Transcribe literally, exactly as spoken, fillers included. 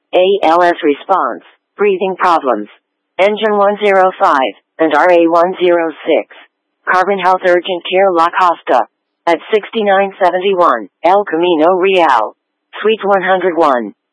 A L S response, breathing problems. Engine one oh five, and R A one oh six. Carbon Health Urgent Care La Costa. At sixty-nine seventy-one, El Camino Real. Suite one oh one.